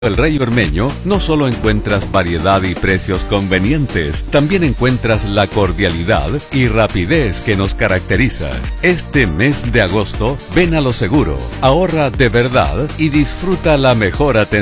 El Rey Ormeño no solo encuentras variedad y precios convenientes, también encuentras la cordialidad y rapidez que nos caracteriza. Este mes de agosto, ven a lo seguro, ahorra de verdad y disfruta la mejor atención.